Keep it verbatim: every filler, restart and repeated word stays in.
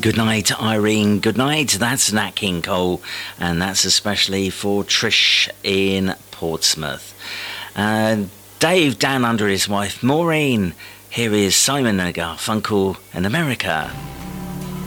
Good night, Irene. Good night. That's Nat King Cole, and that's especially for Trish in Portsmouth. Uh, Dave down under his wife, Maureen. Here is Simon and Garfunkel in America.